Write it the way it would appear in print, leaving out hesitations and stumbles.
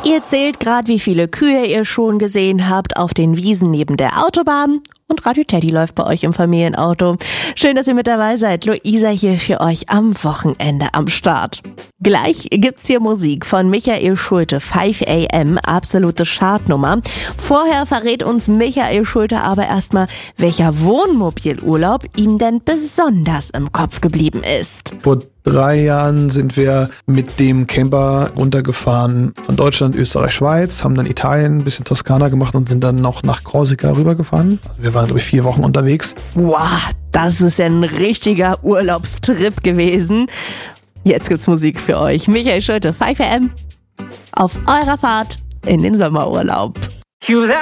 Ihr zählt gerade, wie viele Kühe ihr schon gesehen habt auf den Wiesen neben der Autobahn. Und Radio Teddy läuft bei euch im Familienauto. Schön, dass ihr mit dabei seid. Luisa hier für euch am Wochenende am Start. Gleich gibt's hier Musik von Michael Schulte, 5 AM, absolute Chartnummer. Vorher verrät uns Michael Schulte aber erstmal, welcher Wohnmobilurlaub ihm denn besonders im Kopf geblieben ist. Vor 3 Jahren sind wir mit dem Camper runtergefahren von Deutschland, Österreich, Schweiz, haben dann Italien, ein bisschen Toskana gemacht und sind dann noch nach Korsika rübergefahren. Also wir waren, glaube ich, 4 Wochen unterwegs. Wow, das ist ja ein richtiger Urlaubstrip gewesen. Jetzt gibt's Musik für euch. Michael Schulte, 5 AM, auf eurer Fahrt in den Sommerurlaub. Cue that.